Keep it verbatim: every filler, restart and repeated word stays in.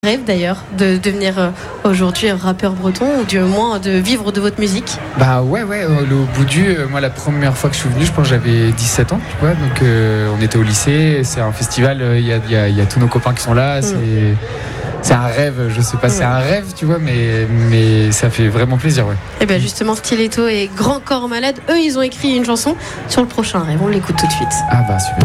Rêve d'ailleurs de devenir euh, aujourd'hui rappeur breton ou du moins de vivre de votre musique? Bah ouais ouais euh, le Boudu, euh, moi la première fois que je suis venu je pense que j'avais dix-sept ans tu vois, donc euh, on était au lycée, c'est un festival, il euh, y, a, y, a, y a tous nos copains qui sont là, mm. c'est, c'est un rêve, je sais pas, ouais. c'est un rêve tu vois, mais, mais ça fait vraiment plaisir, ouais. Et bien justement Stiletto et Grand Corps Malade, eux ils ont écrit une chanson sur le prochain rêve, on l'écoute tout de suite. Ah bah super.